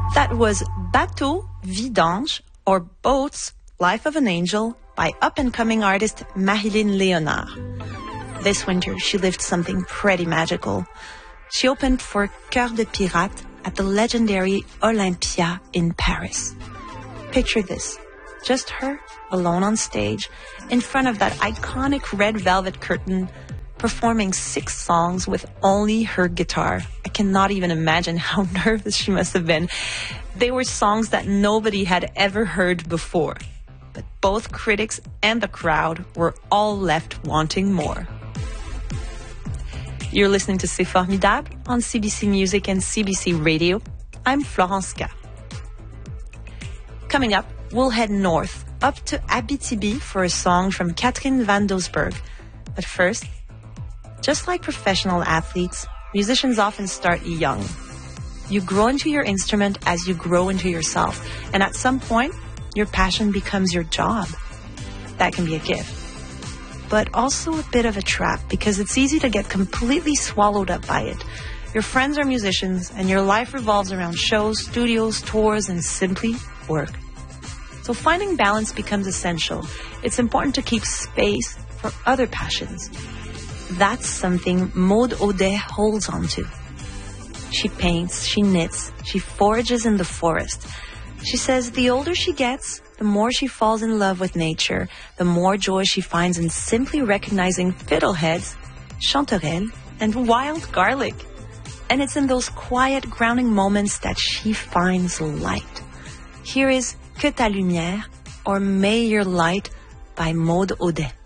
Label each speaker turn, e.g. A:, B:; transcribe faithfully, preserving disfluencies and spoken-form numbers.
A: That was Bateau, Vidange, or Boats, Life of an Angel by up-and-coming artist Marilyn Léonard. This winter, she lived something pretty magical. She opened for Cœur de Pirate at the legendary Olympia in Paris. Picture this, just her, alone on stage, in front of that iconic red velvet curtain, performing six songs with only her guitar. I cannot even imagine how nervous she must have been. They were songs that nobody had ever heard before. But both critics and the crowd were all left wanting more. You're listening to C'est Formidable on C B C Music and C B C Radio. I'm Florence K. Coming up, we'll head north, up to Abitibi for a song from Catherine Van Doesburg. But first, just like professional athletes, musicians often start young. You grow into your instrument as you grow into yourself, and at some point, your passion becomes your job. That can be a gift, but also a bit of a trap because it's easy to get completely swallowed up by it. Your friends are musicians, and your life revolves around shows, studios, tours, and simply work. So finding balance becomes essential. It's important to keep space for other passions. That's something Maude Audet holds on to. She paints, she knits, she forages in the forest. She says the older she gets, the more she falls in love with nature, the more joy she finds in simply recognizing fiddleheads, chanterelles, and wild garlic. And it's in those quiet, grounding moments that she finds light. Here is Que ta lumière, or May Your Light, by Maude Audet.